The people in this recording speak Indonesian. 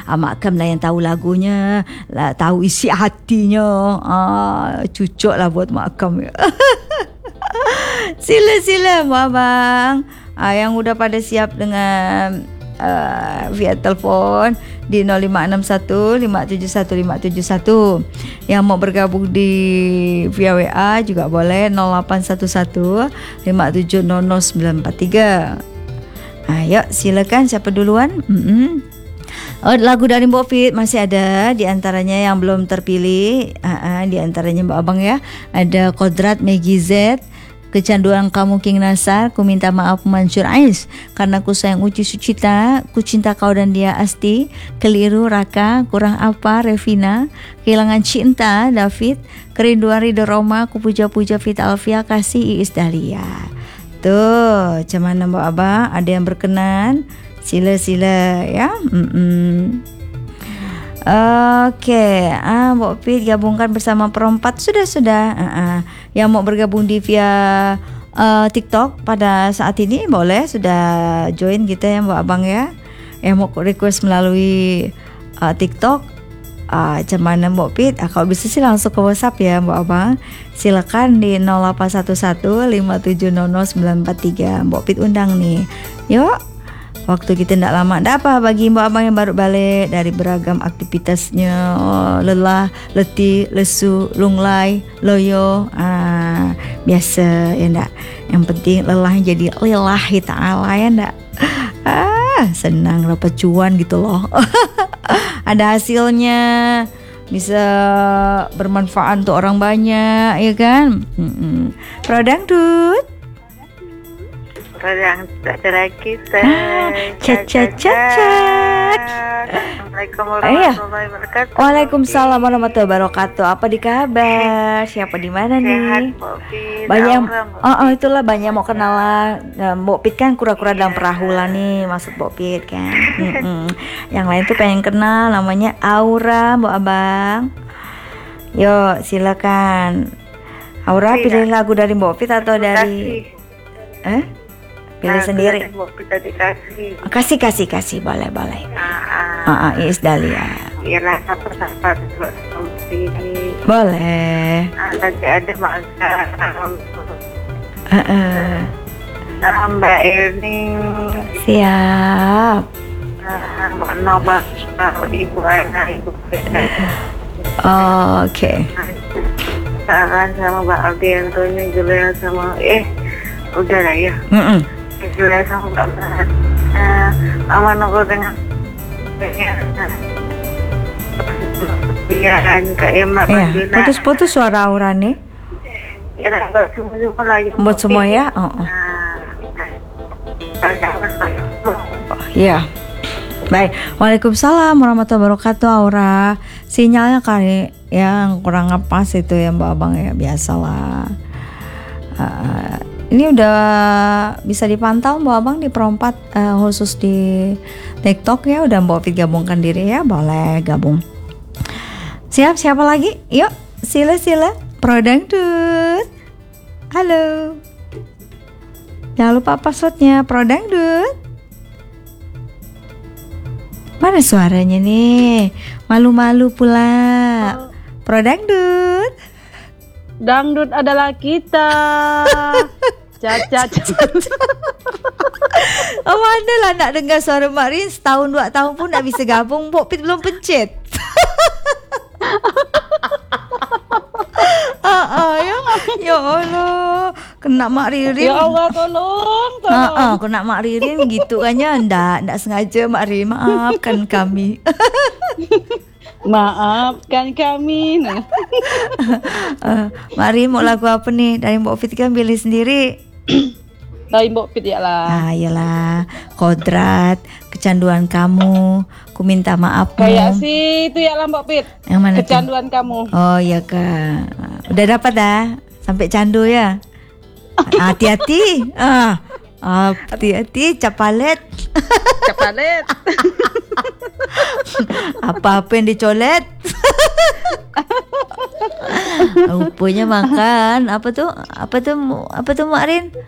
Mak Kam lah yang tahu lagunya, lah tahu isi hatinya. Cucuk lah buat Mak Kam. Sila Mak Abang. Yang udah pada siap dengan via telefon di 0561 571 571. Yang mau bergabung di via WA juga boleh 0811 5700 943. Ayo silakan, siapa duluan? Lagu dari Mbok Fit masih ada di antaranya yang belum terpilih. Di antaranya Mbak Abang ya. Ada Kodrat Megi Z, Kecanduan Kamu King Nasar, Ku Minta Maaf Mansur Ais, Karena Ku Sayang Uci Sucita, Ku Cinta Kau dan Dia Asti, Keliru Raka, Kurang Apa Revina, Kehilangan Cinta David, Kerinduan Ridho Roma, Ku Puja-Puja Fit Alfia, Kasih Iis Dahlia. Tuh, macam mana Mbak Abang? Ada yang berkenan? Sila ya. Oke, Mbok Fit gabungkan bersama perempat sudah. Yang mau bergabung di via TikTok pada saat ini boleh sudah join kita ya Mbak Abang ya. Yang mau request melalui TikTok, macam mana Mbok Fit? Kalau bisa sih langsung ke WhatsApp ya Mbak Abang. Silakan di 0811 5700943. Mbok Fit undang nih. Yuk. Waktu kita tidak lama. Tidak apa bagi Mbak Abang yang baru balik dari beragam aktivitasnya, lelah, letih, lesu, lunglai, loyo, biasa ya ndak. Yang penting lelah jadi lillahi ta'ala ya ndak. Senang dapat cuan gitu loh. Ada hasilnya, bisa bermanfaat untuk orang banyak ya kan. Rodang Dut. Yang ada lagi Chat. Assalamualaikum warahmatullahi wabarakatuh. Waalaikumsalam warahmatullahi wabarakatuh. Apa di kabar? Siapa di mana nih? Banyak. Itulah banyak mau kenalan. Mbok Pit kan kura-kura dalam perahu lah nih, maksud Mbok Pit kan. Yang lain tuh pengen kenal, namanya Aura, Mbok Abang. Yuk silakan. Aura pilih lagu dari Mbok Pit atau dari pilih sendiri. Kasih boleh. Iis Dahlia. Iyalah apa boleh. Ada Mbak Erning. Siap. Nambah Ibu Ana, Ibu Oke. Saran sama Mbak Aldi Antonio, Julia sama udah lah ya. Julia sama Mbak Bahan. Aman aku dengan putus-putus suara Aura nih. Ya, semua lagi. Buat semua ya. Ya. Baik. Waalaikumsalam warahmatullahi wabarakatuh Aura. Sinyalnya kali yang kurang ngepas itu ya Mbak Abang ya, biasalah. Ini udah bisa dipantau Mbak Abang di perempat khusus di TikTok ya. Udah Mbak Fit gabungkan diri ya, boleh gabung. Siapa lagi? Yuk sila Prodang Dut. Halo. Jangan lupa passwordnya Prodang Dut. Mana suaranya nih? Malu-malu pula. Prodang Dut. Dangdut adalah kita. Cacat. Mana lah nak dengar suara Mak Rin setahun 2 tahun pun tak bisa gabung. Mbok Pit belum pencet. Ya Allah, kena Mak Ririn. Ya Allah tolong. Kena Mak Ririn gitu kan ya. Ndak sengaja Mak Ririn, maafkan kami. Maafkan kami. Mari mau lagu apa nih? Dari Mbok Fit kan pilih sendiri. Dari Mbok Fit ya lah. Iyalah. Kodrat, Kecanduan Kamu, Ku Minta Maafmu. Kayak sih itu ya lah Mbok Fit. Yang mana Kecanduan tuh? Kamu. Oh iya Kak. Udah dapat dah. Sampai candu ya. Hati-hati. Hati-hati capalet. Apa-apa yang dicolet. Rupanya makan. Apa tuh Mak Rin?